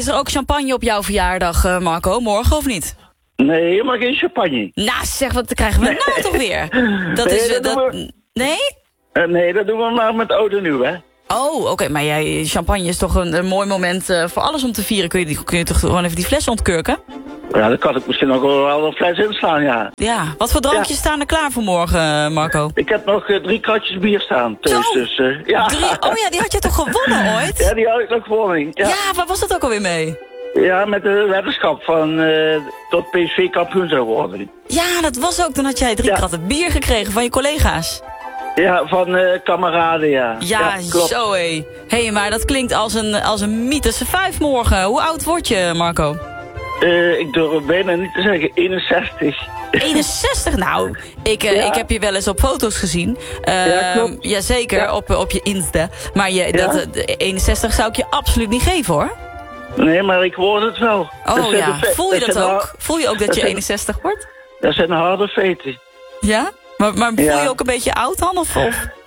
is er ook champagne op jouw verjaardag, Marco? Morgen of niet? Nee, helemaal geen champagne. Nou, zeg, wat krijgen we nou toch weer? Dat Nee, is... dat doen we- Nee? Nee, dat doen we maar met oud en nieuw, hè. Oh, oké, maar champagne is toch een mooi moment voor alles om te vieren. Kun je toch gewoon even die fles ontkurken? Ja, dan kan ik misschien nog wel een fles inslaan, ja. Ja, wat voor drankjes staan er klaar voor morgen, Marco? Ik heb nog 3 kratjes bier staan thuis, Zo, dus ja. 3, oh ja, die had je toch gewonnen ooit? Ja, die had ik nog gewonnen. Ja, Ja, waar was dat ook alweer mee? ja met de weddenschap van tot PSV kampioen zou worden. Ja, dat was ook. Dan had jij 3 Ja. kratten bier gekregen van je collega's. Ja, van kameraden, ja. Ja, klopt. zo hé. Hé, maar dat klinkt als een mythische 5 morgen. Hoe oud word je, Marco? Ik durf bijna niet te zeggen, 61. 61? Nou, ik heb je wel eens op foto's gezien. Ja, klopt. Jazeker, Ja. op je Insta. Maar Ja. 61 zou ik je absoluut niet geven, hoor. Nee, maar ik word het wel. Oh ja, voel je dat ook? Voel je ook dat je zijn- 61 wordt? Dat zijn harde feiten. Ja? Maar voel Ja. je ook een beetje oud dan? Of?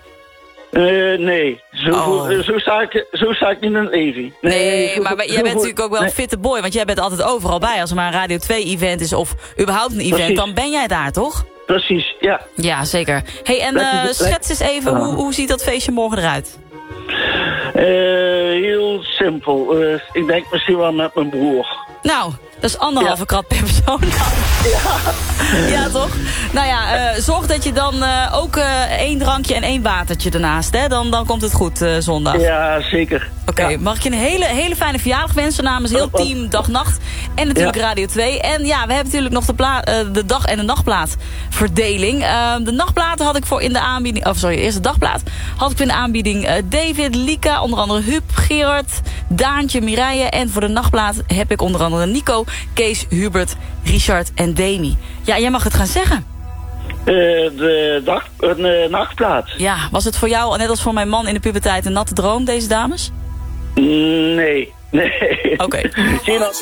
Nee, zo sta ik niet in het leven. Nee, maar jij bent goed. natuurlijk ook wel een fitte boy. Want jij bent altijd overal bij. Als er maar een Radio 2-event is of überhaupt een event, Precies. dan ben jij daar, toch? Precies, ja. Ja, zeker. Hey, en schets eens even, hoe ziet dat feestje morgen eruit? Heel simpel. Ik denk misschien wel met mijn broer. Nou, dat is 1,5 krat per persoon. Ja, toch? Nou ja, zorg dat je dan ook 1 drankje en 1 watertje ernaast, hè? Dan komt het goed zondag. Ja, zeker. Oké, Ja. mag ik je een hele fijne verjaardag wensen namens heel team Dag Nacht en natuurlijk Ja. Radio 2. En ja, we hebben natuurlijk nog de dag- en de nachtplaatverdeling. De nachtplaten had ik voor in de aanbieding, eerst de dagplaat had ik in de aanbieding David, Lika, onder andere Huub, Gerard, Daantje, Mireille. En voor de nachtplaat heb ik onder andere Nico, Kees, Hubert, Richard en Demi. Ja, jij mag het gaan zeggen. De nachtplaat. Ja, was het voor jou, net als voor mijn man in de puberteit, een natte droom, deze dames? Nee. Oké. Geen